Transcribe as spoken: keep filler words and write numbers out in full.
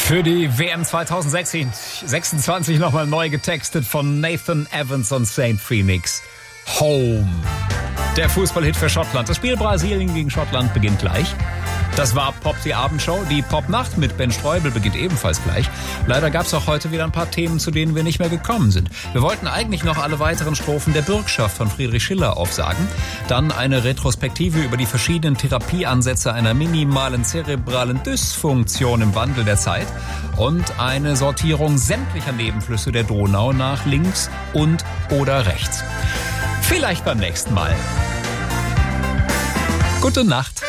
Für die W M zwanzig sechsundzwanzig nochmal neu getextet von Nathan Evans und Saint Phoenix. Home. Der Fußballhit für Schottland. Das Spiel Brasilien gegen Schottland beginnt gleich. Das war Pop die Abendshow. Die Popnacht mit Ben Streubel beginnt ebenfalls gleich. Leider gab es auch heute wieder ein paar Themen, zu denen wir nicht mehr gekommen sind. Wir wollten eigentlich noch alle weiteren Strophen der Bürgschaft von Friedrich Schiller aufsagen. Dann eine Retrospektive über die verschiedenen Therapieansätze einer minimalen zerebralen Dysfunktion im Wandel der Zeit. Und eine Sortierung sämtlicher Nebenflüsse der Donau nach links und oder rechts. Vielleicht beim nächsten Mal. Gute Nacht.